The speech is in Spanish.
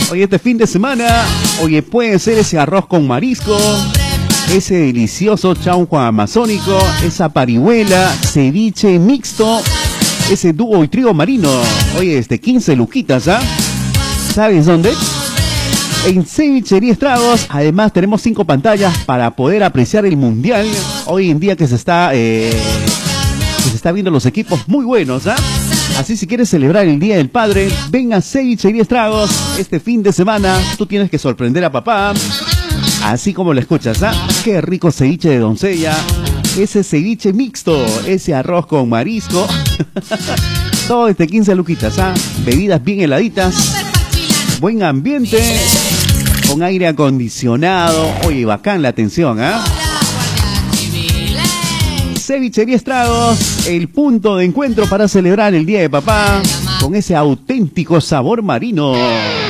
Oye, este fin de semana, oye, puede ser ese arroz con marisco, ese delicioso chauco amazónico, esa parihuela, ceviche mixto, ese dúo y trío marino. Oye, 15 luquitas, ¿ah? ¿Sabes dónde? En Cevichería Estragos. Además tenemos 5 pantallas para poder apreciar el mundial. Hoy en día que se está viendo los equipos muy buenos, ¿ah? Así si quieres celebrar el Día del Padre, ven a Cevichería Estragos. Este fin de semana tú tienes que sorprender a papá. Así como lo escuchas, ¿ah? Qué rico ceviche de doncella. Ese ceviche mixto, ese arroz con marisco. Todo 15 luquitas, ¿ah? Bebidas bien heladitas. Buen ambiente. Con aire acondicionado. Oye, bacán la atención, ¿ah? Cevichería Estragos, el punto de encuentro para celebrar el Día de Papá con ese auténtico sabor marino.